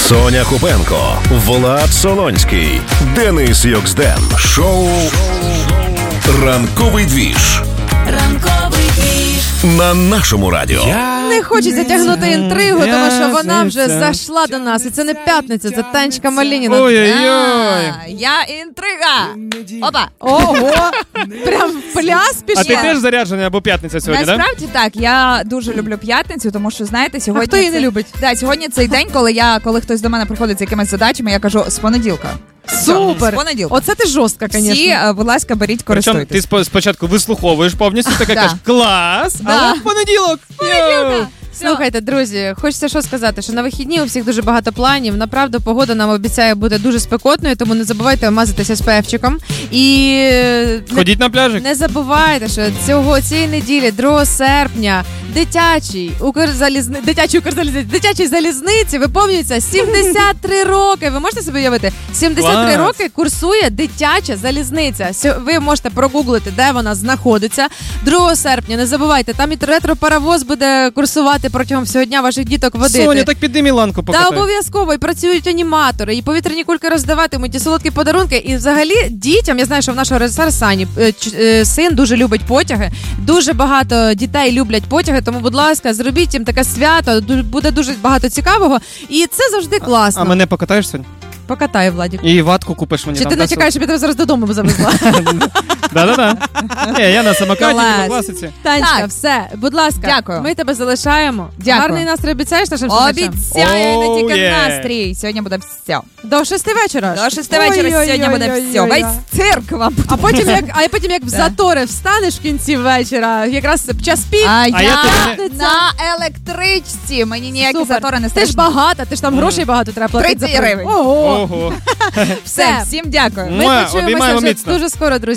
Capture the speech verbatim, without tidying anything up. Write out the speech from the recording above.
Соня Купенко, Влад Солонський, Денис Йоксден. Шоу «Ранковий двіж». Ранковий двіж. На нашому радіо. Не хочеться тягнути інтригу, тому що вона вже зайшла до нас. І це не п'ятниця, це Танечка Малініна. Ой-ой-ой. Я інтрига. Опа. Ого, прям в пляс пішла. А ти теж заряджений або п'ятниця сьогодні, так? Насправді да? так, я дуже люблю п'ятницю, тому що, знаєте, сьогодні... А хто її це... не любить? Да, сьогодні цей день, коли я, коли хтось до мене приходить з якимись задачами, я кажу, з понеділка. Супер. З понеділка. Оце ти жорстка, звісно. Всі, будь ласка, беріть, Причому користуйтесь. ти спочатку вислуховуєш повністю, така Да. кажеш, клас, Да. але в понеділок. Йоу. Слухайте, друзі, хочеться що сказати, що на вихідні у всіх дуже багато планів. Направду, погода нам обіцяє бути дуже спекотною, тому не забувайте мазатися ес пе ефчиком. І не, Ходіть на пляжик. не забувайте, що цього цієї неділі, другого серпня, дитячий Укрзалізни... дитячий Укрзалізниці, дитячій залізниці виповнюється сімдесят три роки. Ви можете собі уявити? сімдесят три Клас. роки курсує дитяча залізниця. Сьо- Ви можете прогуглити, де вона знаходиться. другого серпня, не забувайте, там і ретро-паровоз буде курсувати протягом всього дня, ваших діток водити. Соня, так піди Міланку Та покатай. обов'язково, і працюють аніматори, і повітряні кульки роздаватимуть, і солодкі подарунки. І взагалі дітям, я знаю, що в нашого режисера Сані е, ч- е, син дуже любить потяги, дуже багато дітей люблять потяги, тому, будь ласка, зробіть їм таке свято, ду- буде дуже багато цікавого, і це завжди класно. А мене покатаєш, Сонь? Покатай, Владік. І ватку купиш мені Чи там. ти да, не чекаєш, щоб я тебе зараз додому завезла? Да-да-да. Ні, я на самокаті, Клас. на класиці. Танечка, Так. все, будь ласка, Дякую. ми тебе залишаємо. Дякую. Гарний настрій обіцяєш нашим слухачам? Обіцяю, Oh, не тільки yeah. настрій. Сьогодні буде все. До шести вечора. До шести вечора сьогодні буде все. Весь цирк вам буде. А потім, як, а потім, як в Да. затори встанеш в кінці вечора, якраз час пік. А, А я, я тобі на електричці. Мені ніякі Супер. затори не Ти страшні. ж багата, ти ж там грошей багато треба платити. тридцять за проїзд. гривень. Ого. Ого. Все, всім дякую. Ми Муа, почуємося обіймаємо вже міцно. дуже скоро, друзі.